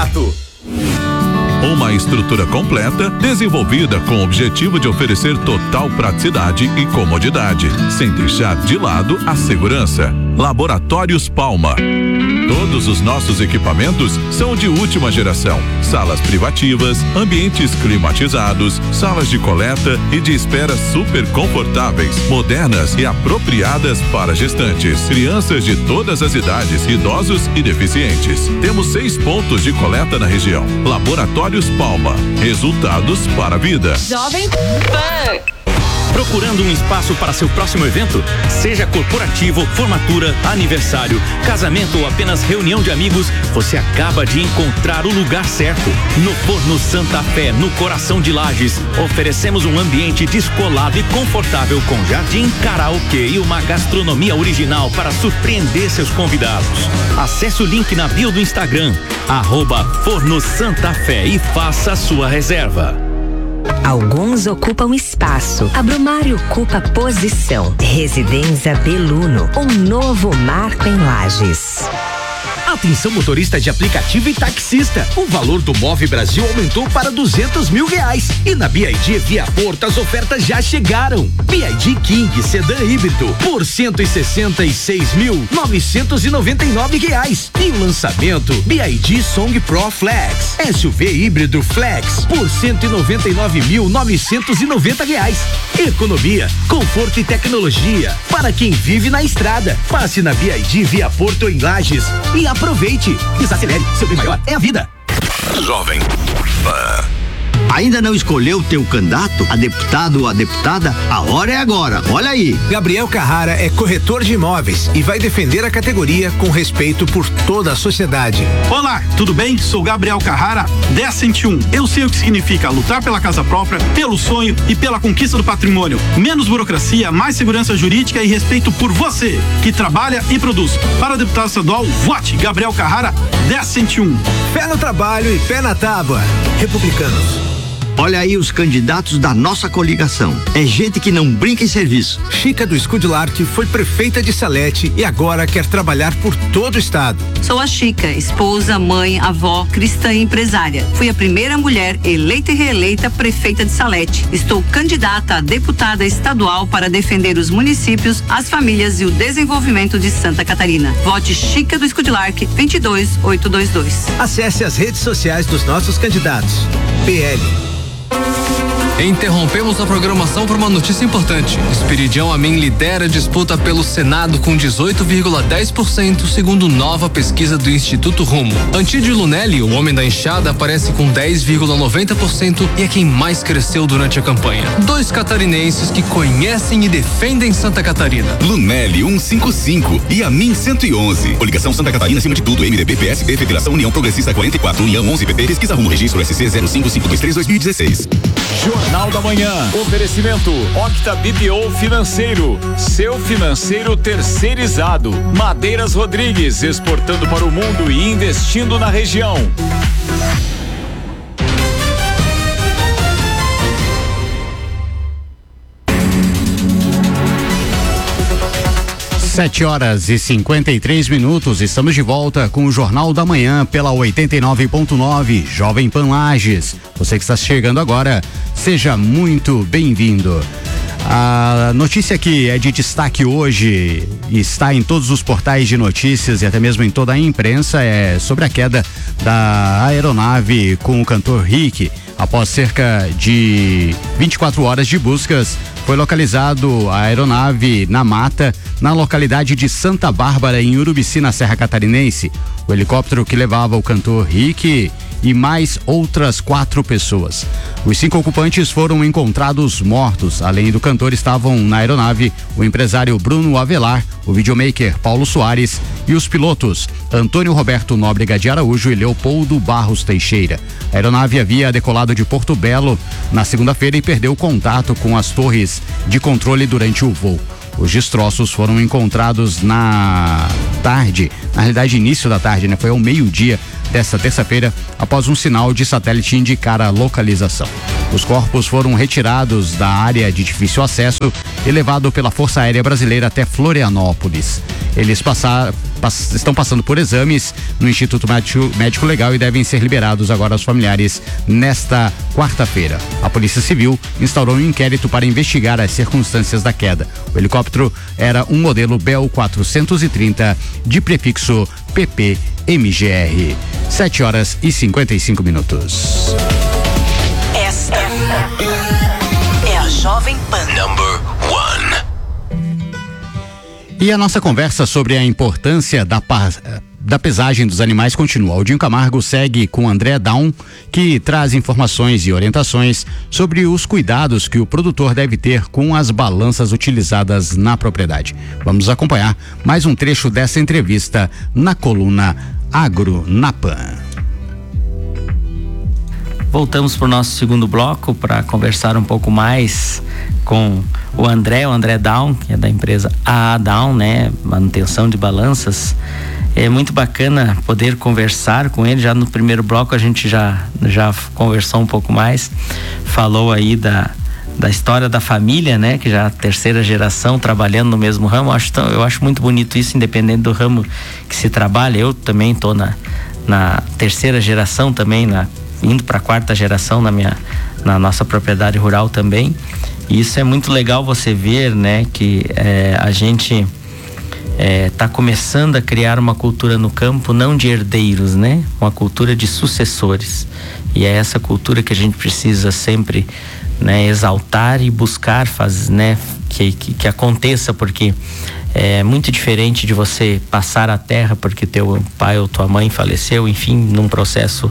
completo. Uma estrutura completa, desenvolvida com o objetivo de oferecer total praticidade e comodidade, sem deixar de lado a segurança. Laboratórios Palma. Todos os nossos equipamentos são de última geração. Salas privativas, ambientes climatizados, salas de coleta e de espera super confortáveis, modernas e apropriadas para gestantes, crianças de todas as idades, idosos e deficientes. Temos 6 pontos de coleta na região. Laboratórios Palma. Resultados para a vida. Jovem Pan. Procurando um espaço para seu próximo evento? Seja corporativo, formatura, aniversário, casamento ou apenas reunião de amigos, você acaba de encontrar o lugar certo. No Forno Santa Fé, no coração de Lages, oferecemos um ambiente descolado e confortável com jardim, karaokê e uma gastronomia original para surpreender seus convidados. Acesse o link na bio do Instagram, @Forno Santa Fé e faça a sua reserva. Alguns ocupam espaço, a Brumari ocupa posição. Residência Beluno, um novo marco em Lages. Atenção motorista de aplicativo e taxista, o valor do Move Brasil aumentou para R$200 mil e na BYD Via Porto as ofertas já chegaram. BYD King Sedã híbrido por R$166.999 e o lançamento BYD Song Pro Flex SUV híbrido Flex por R$199.990. Economia, conforto e tecnologia para quem vive na estrada. Passe na BYD Via Porto em Lages e aproveite. Desacelere, seu bem maior é a vida. Jovem Pan. Ainda não escolheu teu candidato a deputado ou a deputada? A hora é agora, olha aí. Gabriel Carrara é corretor de imóveis e vai defender a categoria com respeito por toda a sociedade. Olá, tudo bem? Sou Gabriel Carrara, 10-101. Eu sei o que significa lutar pela casa própria, pelo sonho e pela conquista do patrimônio. Menos burocracia, mais segurança jurídica e respeito por você, que trabalha e produz. Para deputado estadual, vote Gabriel Carrara, 10-101. Pé no trabalho e pé na tábua. Republicanos. Olha aí os candidatos da nossa coligação. É gente que não brinca em serviço. Chica do Escudilar, que foi prefeita de Salete e agora quer trabalhar por todo o estado. Sou a Chica, esposa, mãe, avó, cristã e empresária. Fui a primeira mulher eleita e reeleita prefeita de Salete. Estou candidata a deputada estadual para defender os municípios, as famílias e o desenvolvimento de Santa Catarina. Vote Chica do Escudilar, 22822. Acesse as redes sociais dos nossos candidatos. PL. Interrompemos a programação por uma notícia importante. Esperidião Amin lidera a disputa pelo Senado com 18,10%, segundo nova pesquisa do Instituto Rumo. Antídio Lunelli, o homem da enxada, aparece com 10,90% e é quem mais cresceu durante a campanha. 2 catarinenses que conhecem e defendem Santa Catarina. Lunelli 155 e Amin 111. Coligação Santa Catarina acima de tudo. MDB, PSB, Federação União Progressista 44, União 11 PP, Pesquisa Rumo, Registro SC 05523-2016. Jornal da Manhã. Oferecimento Octa BPO Financeiro. Seu financeiro terceirizado. Madeiras Rodrigues, exportando para o mundo e investindo na região. 7h53. Estamos de volta com o Jornal da Manhã pela 89.9 Jovem Pan Lages. Você que está chegando agora, seja muito bem-vindo. A notícia que é de destaque hoje e está em todos os portais de notícias e até mesmo em toda a imprensa é sobre a queda da aeronave com o cantor Rick. Após cerca de 24 horas de buscas, foi localizado a aeronave na mata, na localidade de Santa Bárbara, em Urubici, na Serra Catarinense. O helicóptero que levava o cantor Rick e mais outras 4 pessoas. Os 5 ocupantes foram encontrados mortos. Além do cantor, estavam na aeronave o empresário Bruno Avelar, o videomaker Paulo Soares e os pilotos Antônio Roberto Nóbrega de Araújo e Leopoldo Barros Teixeira. A aeronave havia decolado de Porto Belo na segunda-feira e perdeu contato com as torres de controle durante o voo. Os destroços foram encontrados na tarde, na realidade início da tarde, foi ao meio-dia desta terça-feira, após um sinal de satélite indicar a localização. Os corpos foram retirados da área de difícil acesso e levados pela Força Aérea Brasileira até Florianópolis. Eles estão passando por exames no Instituto Médico Legal e devem ser liberados agora aos familiares nesta quarta-feira. A Polícia Civil instaurou um inquérito para investigar as circunstâncias da queda. O helicóptero era um modelo Bell 430 de prefixo PPMGR. 7h55. Esta é a Jovem Pan. Number 1. E a nossa conversa sobre a importância da pesagem dos animais continua. Aldinho Camargo segue com André Down, que traz informações e orientações sobre os cuidados que o produtor deve ter com as balanças utilizadas na propriedade. Vamos acompanhar mais um trecho dessa entrevista na coluna Agro na Pan. Voltamos para o nosso segundo bloco para conversar um pouco mais com o André Down, que é da empresa AA Down, né? Manutenção de balanças. É muito bacana poder conversar com ele. Já no primeiro bloco a gente já conversou um pouco mais, falou aí da história da família, né? Que já é a terceira geração trabalhando no mesmo ramo. Eu acho muito bonito isso, independente do ramo que se trabalha. Eu também estou na terceira geração também, indo para a quarta geração na nossa propriedade rural também. E isso é muito legal você ver, né? Que a gente está começando a criar uma cultura no campo, não de herdeiros, né? Uma cultura de sucessores. E é essa cultura que a gente precisa sempre, né, exaltar e buscar que aconteça, porque é muito diferente de você passar a terra porque teu pai ou tua mãe faleceu, enfim, num processo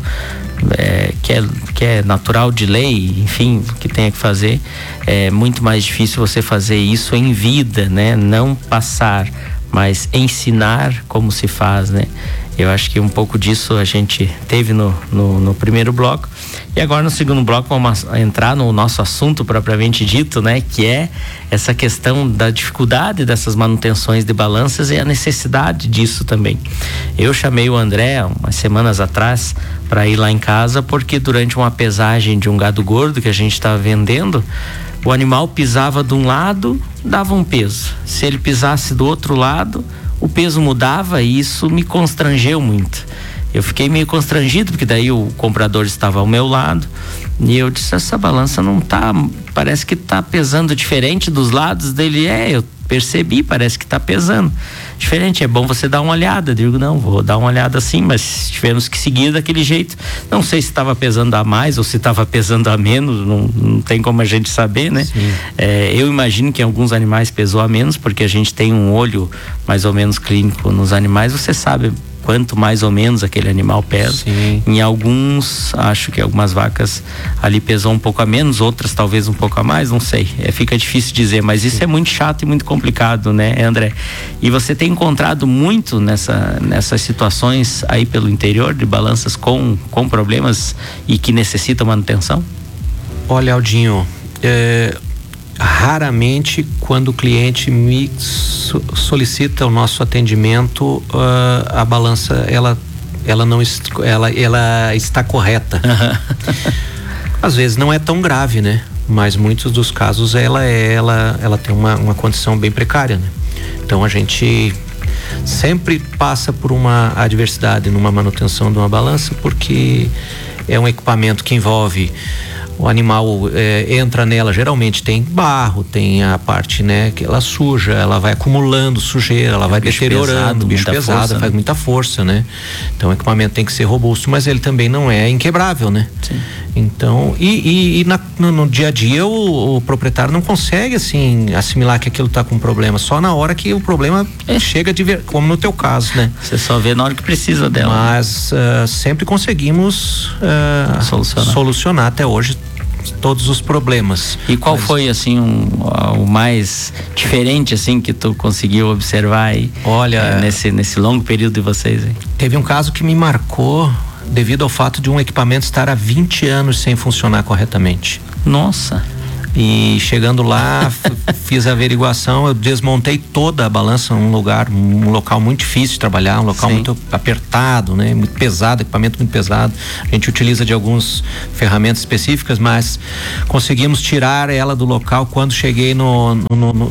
que é natural de lei, enfim, que tenha que fazer. É muito mais difícil você fazer isso em vida, né? Não passar, mas ensinar como se faz, né? Eu acho que um pouco disso a gente teve no primeiro bloco. E agora no segundo bloco vamos entrar no nosso assunto propriamente dito, né? Que é essa questão da dificuldade dessas manutenções de balanças e a necessidade disso também. Eu chamei o André umas semanas atrás para ir lá em casa, porque durante uma pesagem de um gado gordo que a gente estava vendendo, o animal pisava de um lado, dava um peso. Se ele pisasse do outro lado, o peso mudava, e isso me constrangeu muito. Eu fiquei meio constrangido, porque daí o comprador estava ao meu lado e eu disse: essa balança não tá, parece que tá pesando diferente dos lados dele. Eu percebi, parece que tá pesando diferente, é bom você dar uma olhada. Eu digo: não, vou dar uma olhada sim, mas tivemos que seguir daquele jeito. Não sei se estava pesando a mais ou se estava pesando a menos, não tem como a gente saber, né? Eu imagino que em alguns animais pesou a menos, porque a gente tem um olho mais ou menos clínico nos animais, você sabe quanto mais ou menos aquele animal pesa. Sim. Em alguns, acho que algumas vacas ali pesou um pouco a menos, outras talvez um pouco a mais, não sei. Fica difícil dizer, mas isso é muito chato e muito complicado, né, André? E você tem encontrado muito nessas situações aí pelo interior, de balanças com problemas e que necessitam manutenção? Olha, Aldinho, raramente, quando o cliente me solicita o nosso atendimento, a balança ela está correta. Às vezes não é tão grave, né? Mas muitos dos casos ela tem uma condição bem precária, né? Então a gente sempre passa por uma adversidade numa manutenção de uma balança, porque é um equipamento que envolve o animal, entra nela, geralmente tem barro, tem a parte, né, que ela suja, ela vai acumulando sujeira, ela vai deteriorando, bicho pesado, força, faz muita força, né? Então o equipamento tem que ser robusto, mas ele também não é inquebrável, né? Sim. Então, no dia a dia o proprietário não consegue, assim, assimilar que aquilo tá com problema, só na hora que o problema chega como no teu caso, né? Você só vê na hora que precisa dela. Mas sempre conseguimos solucionar até hoje todos os problemas. E qual foi, assim, o mais diferente, assim, que tu conseguiu observar aí? Olha, nesse longo período de vocês aí? Teve um caso que me marcou devido ao fato de um equipamento estar há 20 anos sem funcionar corretamente. Nossa! E chegando lá, fiz a averiguação, eu desmontei toda a balança, um local muito difícil de trabalhar, um local muito apertado, né? Muito pesado, equipamento muito pesado. A gente utiliza de algumas ferramentas específicas, mas conseguimos tirar ela do local. Quando cheguei no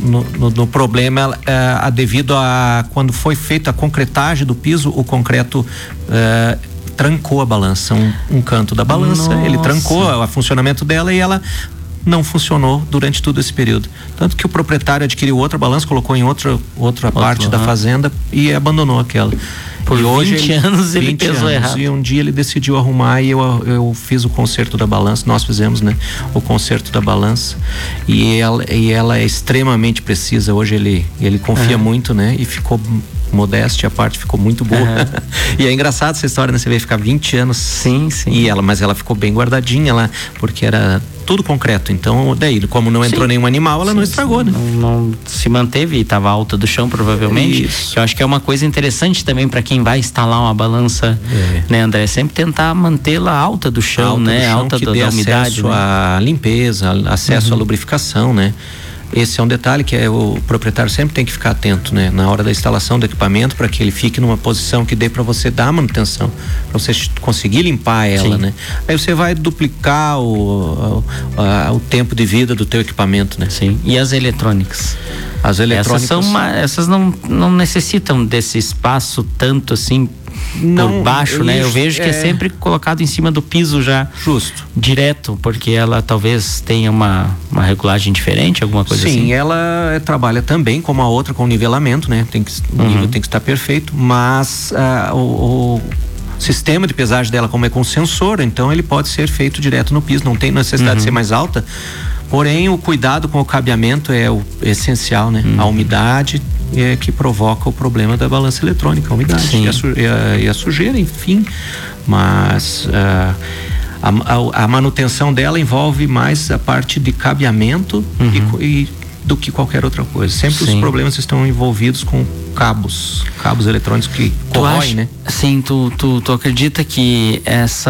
problema, devido a quando foi feita a concretagem do piso, o concreto trancou a balança, um canto da balança. Nossa. Ele trancou o funcionamento dela e ela não funcionou durante todo esse período. Tanto que o proprietário adquiriu outra balança, colocou em outra parte da fazenda e abandonou aquela. Por 20 anos ele pesou errado. E um dia ele decidiu arrumar e eu fiz o conserto da balança. Nós fizemos, né? O conserto da balança. E ela é extremamente precisa. Hoje ele confia muito, né? E ficou modéstia, a parte ficou muito boa. E é engraçado essa história, né? Você vê ficar 20 anos. Sim. Mas ela ficou bem guardadinha lá, porque era tudo concreto. Então, daí, como não entrou nenhum animal, ela não estragou, né? Não se manteve e estava alta do chão, provavelmente. Isso. Eu acho que é uma coisa interessante também para quem vai instalar uma balança, né, André? Sempre tentar mantê-la alta do chão, né? Alta da umidade. Acesso à limpeza, acesso à lubrificação, né? Esse é um detalhe que o proprietário sempre tem que ficar atento, né? Na hora da instalação do equipamento, para que ele fique numa posição que dê para você dar manutenção, para você conseguir limpar ela, né? Aí você vai duplicar o tempo de vida do teu equipamento, né? Sim. E as eletrônicas? As eletrônicas... Essas não necessitam desse espaço tanto assim por baixo, né? Eu vejo que é sempre colocado em cima do piso já. Justo. Direto, porque ela talvez tenha uma regulagem diferente, alguma coisa assim. Sim, ela trabalha também como a outra, com nivelamento, né? O nível tem que estar perfeito, mas o sistema de pesagem dela, como é com sensor, então ele pode ser feito direto no piso, não tem necessidade de ser mais alta. Porém, o cuidado com o cabeamento é o essencial, né? A umidade é que provoca o problema da balança eletrônica, a umidade e a sujeira, enfim. Mas a manutenção dela envolve mais a parte de cabeamento do que qualquer outra coisa. Sempre os problemas estão envolvidos com cabos eletrônicos que corroem, né? Sim, tu acredita que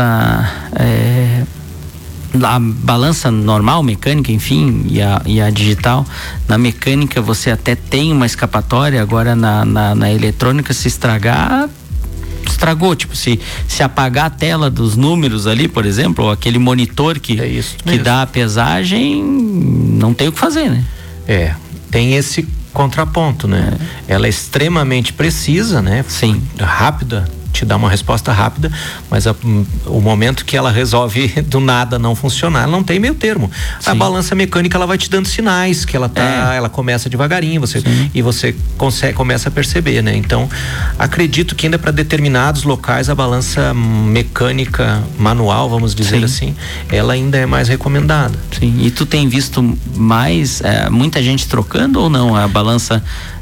a balança normal, mecânica, enfim, e a digital, na mecânica você até tem uma escapatória, agora na eletrônica, se estragar, estragou, tipo, se apagar a tela dos números ali, por exemplo, ou aquele monitor que dá a pesagem, não tem o que fazer, né? Tem esse contraponto, né? Ela é extremamente precisa, né? Sim. Rápida, te dá uma resposta rápida, mas o momento que ela resolve do nada não funcionar, ela não tem meio termo. A balança mecânica, ela vai te dando sinais que ela começa devagarinho, e você começa a perceber, né? Então, acredito que ainda para determinados locais a balança mecânica manual, vamos dizer assim, ela ainda é mais recomendada. Sim. E tu tem visto mais muita gente trocando ou não? A balança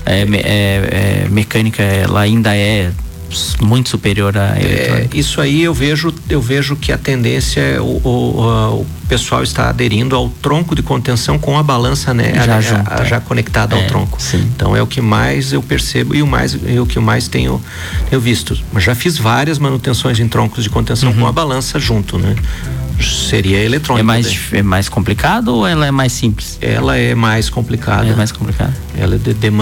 mecânica, ela ainda é muito superior à eletrônica? Isso aí eu vejo que a tendência é o pessoal está aderindo ao tronco de contenção com a balança, né? Já conectada ao tronco. Sim. Então é o que mais eu percebo e o que mais tenho visto. Já fiz várias manutenções em troncos de contenção com a balança junto, né? Seria eletrônica. É mais complicado ou ela é mais simples? Ela é mais complicada. Ela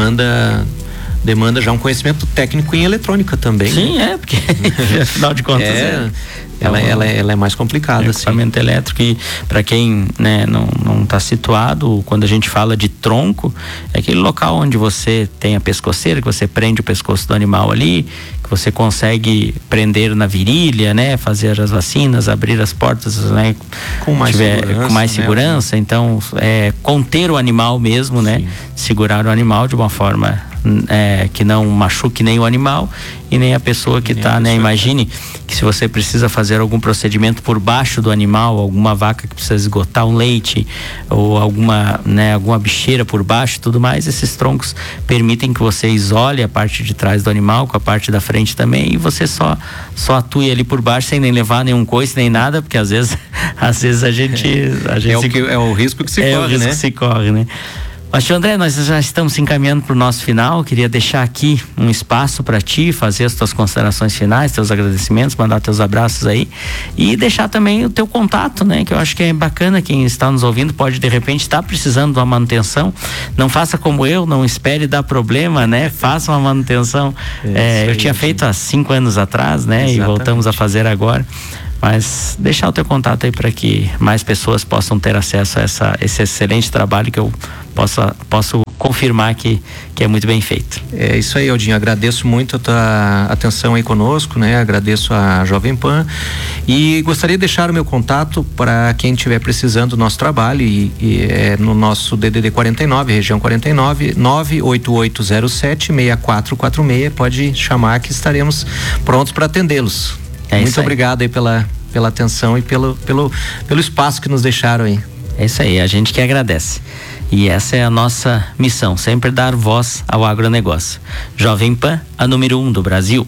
demanda já um conhecimento técnico em eletrônica também. Sim, porque afinal de contas ela é mais complicada. Equipamento elétrico, e para quem, né, não está situado, quando a gente fala de tronco, é aquele local onde você tem a pescoceira, que você prende o pescoço do animal ali, que você consegue prender na virilha, né, fazer as vacinas, abrir as portas, né, com mais segurança. Então, conter o animal mesmo, né, segurar o animal de uma forma que não machuque nem o animal e nem a pessoa que está, né? Imagine que se você precisa fazer algum procedimento por baixo do animal, alguma vaca que precisa esgotar um leite ou alguma bicheira por baixo, tudo mais, esses troncos permitem que você isole a parte de trás do animal com a parte da frente também, e você só atue ali por baixo sem nem levar nenhum coice nem nada, porque às vezes a gente é o risco que se corre, né? Pastor André, nós já estamos se encaminhando para o nosso final. Queria deixar aqui um espaço para ti fazer as tuas considerações finais, teus agradecimentos, mandar teus abraços aí e deixar também o teu contato, né? Que eu acho que é bacana, quem está nos ouvindo pode de repente estar precisando de uma manutenção. Não faça como eu, não espere dar problema, né? Faça uma manutenção. Eu tinha feito há 5 anos atrás, né? Exatamente. E voltamos a fazer agora. Mas deixar o teu contato aí para que mais pessoas possam ter acesso a esse excelente trabalho que eu posso confirmar que é muito bem feito. É isso aí, Aldinho, agradeço muito a tua atenção aí conosco, né? Agradeço a Jovem Pan e gostaria de deixar o meu contato para quem estiver precisando do nosso trabalho e é no nosso DDD 49, região 49, 98807-6446, pode chamar que estaremos prontos para atendê-los. Muito obrigado aí pela atenção e pelo espaço que nos deixaram aí. É isso aí, a gente que agradece. E essa é a nossa missão, sempre dar voz ao agronegócio. Jovem Pan, a número 1 do Brasil.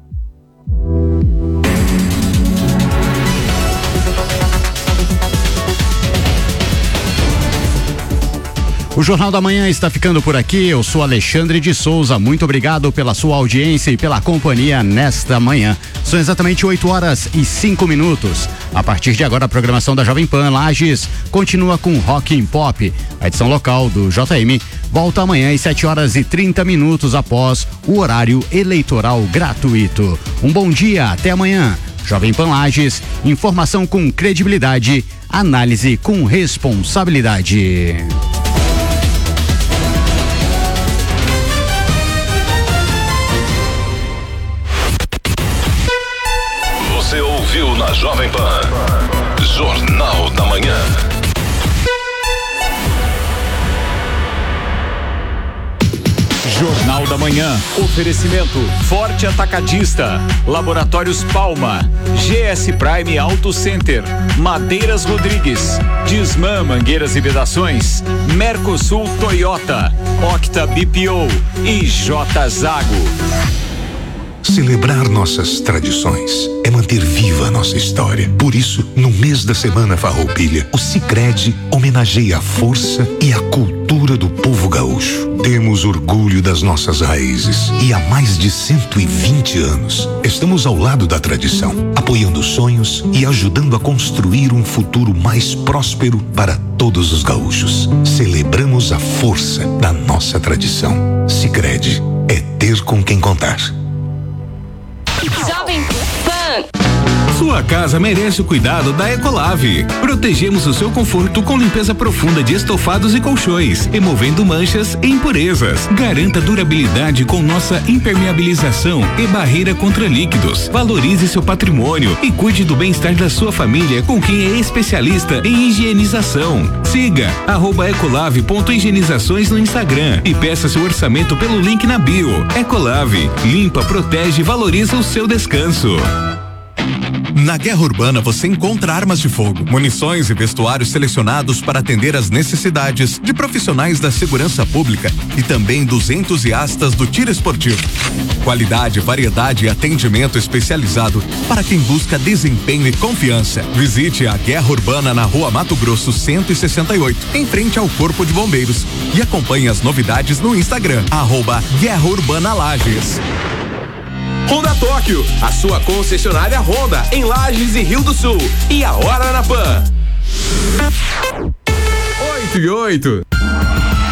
O Jornal da Manhã está ficando por aqui. Eu sou Alexandre de Souza. Muito obrigado pela sua audiência e pela companhia nesta manhã. São exatamente 8h05. A partir de agora, a programação da Jovem Pan Lages continua com Rock and Pop. A edição local do JM volta amanhã às 7h30 após o horário eleitoral gratuito. Um bom dia, até amanhã. Jovem Pan Lages, informação com credibilidade, análise com responsabilidade. Você ouviu na Jovem Pan Jornal da Manhã. Jornal da Manhã. Oferecimento Forte Atacadista, Laboratórios Palma, GS Prime Auto Center, Madeiras Rodrigues, Disman Mangueiras e Vedações, Mercosul Toyota, Octa BPO e J Zago. Celebrar nossas tradições é manter viva a nossa história. Por isso, no mês da Semana Farroupilha, o Sicredi homenageia a força e a cultura do povo gaúcho. Temos orgulho das nossas raízes e há mais de 120 anos estamos ao lado da tradição, apoiando sonhos e ajudando a construir um futuro mais próspero para todos os gaúchos. Celebramos a força da nossa tradição. Sicredi é ter com quem contar. Jovem Pan. Sua casa merece o cuidado da Ecolave. Protegemos o seu conforto com limpeza profunda de estofados e colchões, removendo manchas e impurezas. Garanta durabilidade com nossa impermeabilização e barreira contra líquidos. Valorize seu patrimônio e cuide do bem-estar da sua família com quem é especialista em higienização. Siga @ecolave.higienizações no Instagram e peça seu orçamento pelo link na bio. Ecolave, limpa, protege e valoriza o seu descanso. Na Guerra Urbana você encontra armas de fogo, munições e vestuários selecionados para atender às necessidades de profissionais da segurança pública e também dos entusiastas do tiro esportivo. Qualidade, variedade e atendimento especializado para quem busca desempenho e confiança. Visite a Guerra Urbana na Rua Mato Grosso 168, em frente ao Corpo de Bombeiros, e acompanhe as novidades no Instagram @Guerra Urbana Lages. Honda Tóquio, a sua concessionária Honda em Lages e Rio do Sul. E a hora na Pan. 8h08.